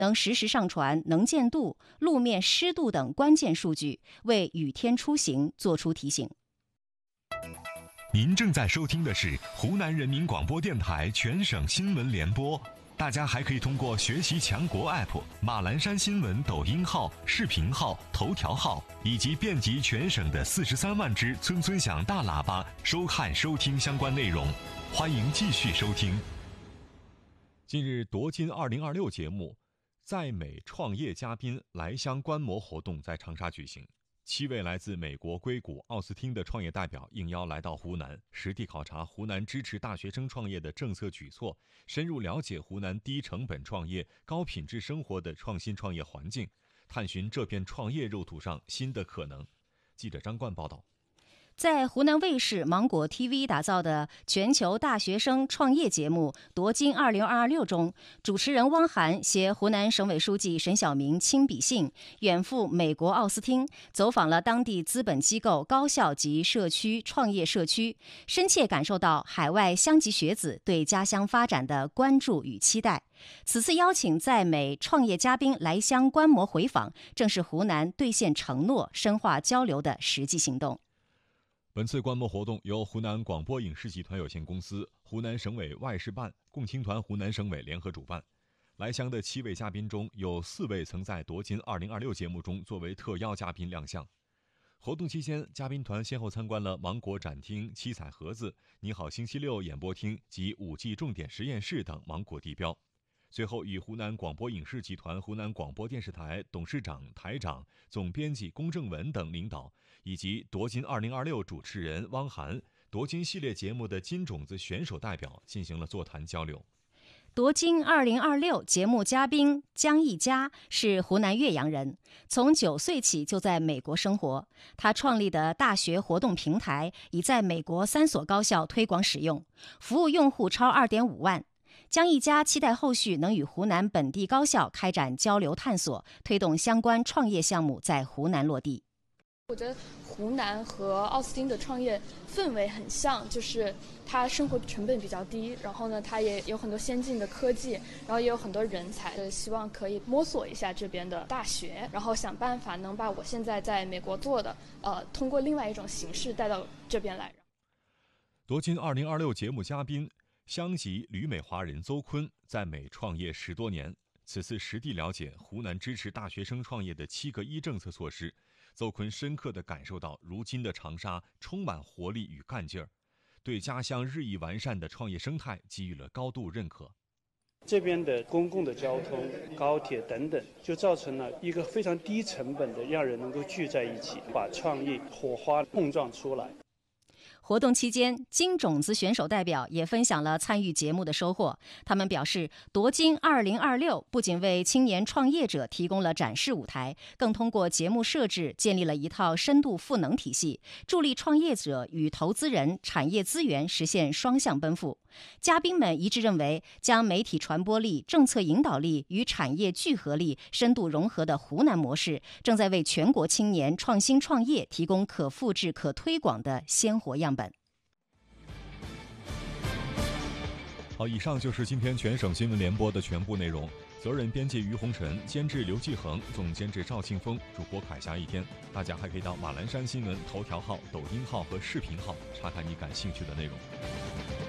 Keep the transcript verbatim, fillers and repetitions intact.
能实时上传能见度、路面湿度等关键数据，为雨天出行作出提醒。 您正在收听的是湖南人民广播电台全省新闻联播。大家还可以通过学习强国 A P P、马栏山新闻抖音号、视频号、头条号以及遍及全省的四十三万只村村响大喇叭收看收听相关内容。欢迎继续收听。近日，夺金二零二六节目在美创业嘉宾来乡观摩活动在长沙举行。七位来自美国硅谷奥斯汀的创业代表应邀来到湖南，实地考察湖南支持大学生创业的政策举措，深入了解湖南低成本创业、高品质生活的创新创业环境，探寻这片创业肉土上新的可能。记者张冠报道。 在湖南卫视芒果 T V 打造的全球大学生创业节目《夺金二零二六》中，主持人汪涵携湖南省委书记沈晓明亲笔信，远赴美国奥斯汀，走访了当地资本机构、高校及社区创业社区，深切感受到海外乡籍学子对家乡发展的关注与期待。此次邀请在美创业嘉宾来乡观摩回访，正是湖南兑现承诺、深化交流的实际行动。 本次观摩活动由湖南广播影视集团有限公司、湖南省委外事办、共青团湖南省委联合主办。来乡的七位嘉宾中，有四位曾在夺金二零二六节目中作为特邀嘉宾亮相。活动期间，嘉宾团先后参观了芒果展厅、七彩盒子、你好星期六演播厅及五 G 重点实验室等芒果地标。随后与湖南广播影视集团湖南广播电视台董事长、台长、总编辑龚正文等领导，以及夺金二零二六主持人汪涵、夺金系列节目的金种子选手代表进行了座谈交流。 夺金二零二六节目嘉宾江一佳是湖南岳阳人，从九岁起就在美国生活。他创立的大学活动平台已在美国三所高校推广使用，服务用户超二点五万。江一佳期待后续能与湖南本地高校开展交流探索，推动相关创业项目在湖南落地。 我觉得湖南和奥斯汀的创业氛围很像，就是它生活成本比较低，然后呢，它也有很多先进的科技，然后也有很多人才。呃，希望可以摸索一下这边的大学，然后想办法能把我现在在美国做的，呃，通过另外一种形式带到这边来。 夺金二零二六节目嘉宾乡籍旅美华人邹坤在美创业十多年，此次实地了解湖南支持大学生创业的七个一政策措施，邹坤深刻地感受到如今的长沙充满活力与干劲儿，对家乡日益完善的创业生态给予了高度认可。 这边的公共的交通、高铁等等，就造成了一个非常低成本的让人能够聚在一起，把创意火花碰撞出来。 活动期间，金种子选手代表也分享了参与节目的收获。他们表示，夺金二零二六不仅为青年创业者提供了展示舞台，更通过节目设置建立了一套深度赋能体系，助力创业者与投资人、产业资源实现双向奔赴。嘉宾们一致认为，将媒体传播力、政策引导力与产业聚合力深度融合的湖南模式，正在为全国青年创新创业提供可复制、可推广的鲜活样本。 好，以上就是今天全省新闻联播的全部内容。责任编辑于红尘，监制刘继恒，总监制赵庆峰，主播凯霞一天。大家还可以到马栏山新闻头条号、抖音号和视频号查看你感兴趣的内容。